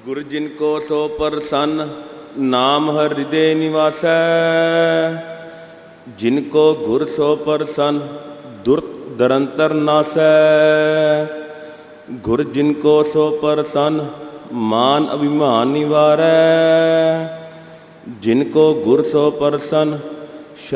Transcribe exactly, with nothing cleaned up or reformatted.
ਗੁਰ ਜਿਨ ਕੋ ਸੋ ਪ੍ਰਸੰਨ ਨਾਮ ਹਿਰਦੇ ਨਿਵਾਸੈ। ਜਿਨ ਕੋ ਗੁਰ ਸੋ ਪ੍ਰਸੰਨ ਦੁਰਤ ਦਰੰਤਰ ਨਾਸੈ। ਗੁਰ ਜਿਨ ਕੋ ਸੋ ਪ੍ਰਸੰਨ ਮਾਨ ਅਭਿਮਾਨ ਨਿਵਾਰੈ। ਜਿਨ ਕੋ ਗੁਰ ਸੋ ਪ੍ਰਸੰਨ